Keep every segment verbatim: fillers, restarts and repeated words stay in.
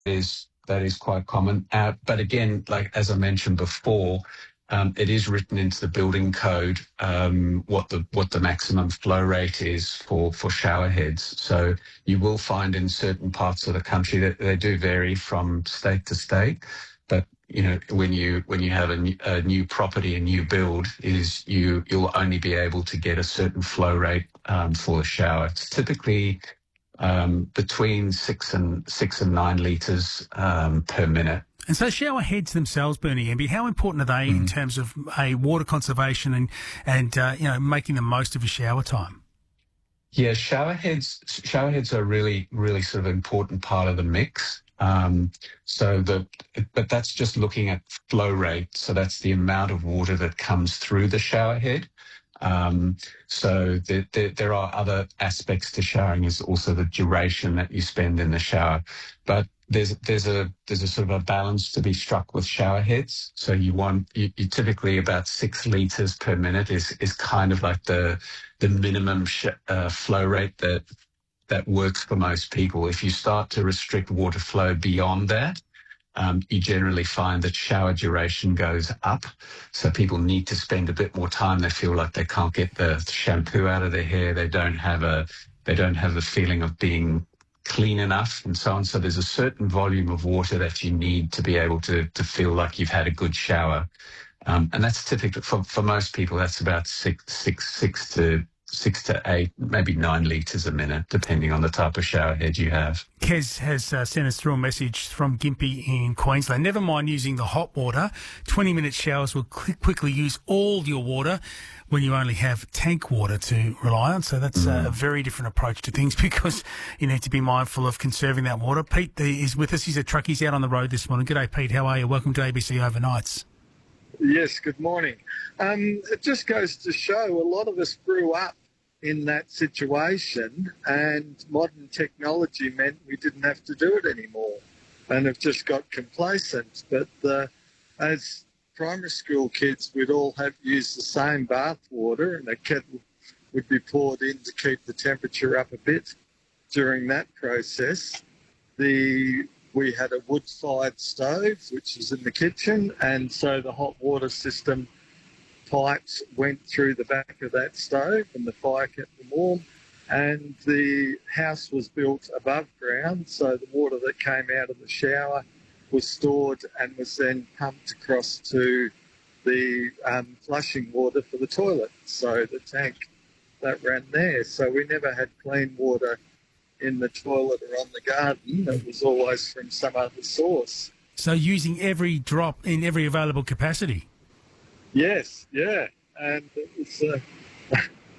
is that is quite common. Uh, but again, like as I mentioned before, um, it is written into the building code um, what the what the maximum flow rate is for for shower heads. So you will find in certain parts of the country that they do vary from state to state. But you know, when you when you have a new, a new property, a new build, is you you'll only be able to get a certain flow rate um, for the shower. It's typically um, between six and six and nine litres um, per minute. And so shower heads themselves, Bernie Emby, how important are they Mm. in terms of a water conservation and and uh, you know making the most of your shower time? Yeah, shower heads. Shower heads are really, really sort of important part of the mix. Um, so the, but that's just looking at flow rate. So that's the amount of water that comes through the shower head. Um, so there, there, there are other aspects to showering, is also the duration that you spend in the shower. But there's there's a there's a sort of a balance to be struck with shower heads. So you want you, you typically about six liters per minute is is kind of like the the minimum sh- uh, flow rate that that works for most people. If you start to restrict water flow beyond that, um, you generally find that shower duration goes up. So people need to spend a bit more time. They feel like they can't get the shampoo out of their hair. They don't have a they don't have the feeling of being clean enough and so on. So there's a certain volume of water that you need to be able to to feel like you've had a good shower. Um, and that's typical for, for most people. That's about six, six, six to six to eight, maybe nine litres a minute, depending on the type of shower head you have. Kez has uh, sent us through a message from Gympie in Queensland. Never mind using the hot water. twenty-minute showers will qu- quickly use all your water when you only have tank water to rely on. So that's mm. a very different approach to things, because you need to be mindful of conserving that water. Pete is with us. He's a truck. He's out on the road this morning. G'day, Pete. How are you? Welcome to A B C Overnights. Yes, good morning. Um, it just goes to show a lot of us grew up in that situation, and modern technology meant we didn't have to do it anymore and have just got complacent. But uh, as primary school kids, we'd all have used the same bath water, and a kettle would be poured in to keep the temperature up a bit during that process. The We had a wood-fired stove, which was in the kitchen, and so the hot water system pipes went through the back of that stove, and the fire kept them warm. And the house was built above ground, so the water that came out of the shower was stored and was then pumped across to the um, flushing water for the toilet, so the tank that ran there. So we never had clean water in the toilet or on the garden. It was always from some other source. So using every drop in every available capacity? Yes, yeah. And it was uh,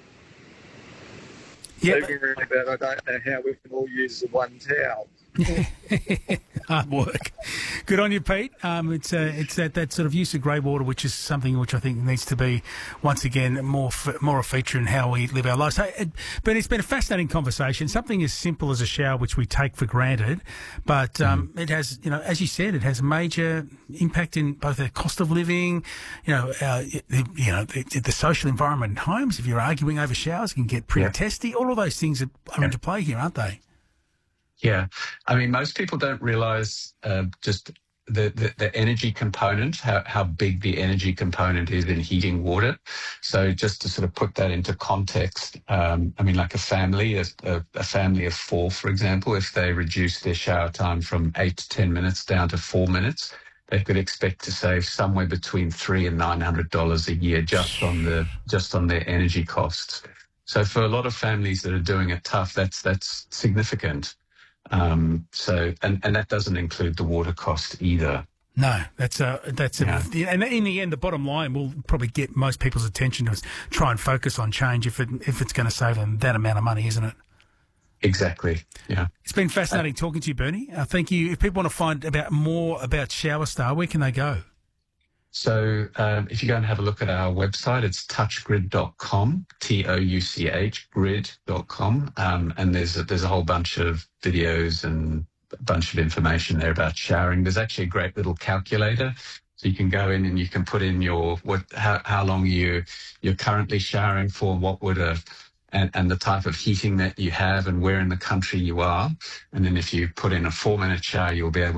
yeah, even really bad. I don't know how we can all use the one towel. Hard work. Good on you, Pete. Um, it's uh, it's that, that sort of use of grey water, which is something which I think needs to be, once again, more f- more a feature in how we live our lives. So, it, but it's been a fascinating conversation. Something as simple as a shower, which we take for granted, but um, mm. it has, you know, as you said, it has a major impact in both the cost of living, you know, uh, the, you know, the, the social environment in homes. If you're arguing over showers, it can get pretty yeah. testy. All of those things are, are yeah. into play here, aren't they? Yeah. I mean, most people don't realize uh, just the, the, the energy component, how, how big the energy component is in heating water. So just to sort of put that into context, um, I mean, like a family, a, a family of four, for example, if they reduce their shower time from eight to ten minutes down to four minutes, they could expect to save somewhere between three and nine hundred dollars a year just on the just on their energy costs. So for a lot of families that are doing it tough, that's that's significant. Um, so, and, and that doesn't include the water cost either. No, that's uh, that's yeah. a, and in the end, the bottom line will probably get most people's attention to try and focus on change if it if it's going to save them that amount of money, isn't it? Exactly. Yeah. It's been fascinating uh, talking to you, Bernie. Uh, thank you. If people want to find about more about ShowerStar, where can they go? So um, if you go and have a look at our website, it's touchgrid dot com, T O U C H, grid dot com. Um, and there's a, there's a whole bunch of videos and a bunch of information there about showering. There's actually a great little calculator. So you can go in and you can put in your what how, how long you, you're currently showering for, what would a and, and the type of heating that you have and where in the country you are. And then if you put in a four-minute shower, you'll be able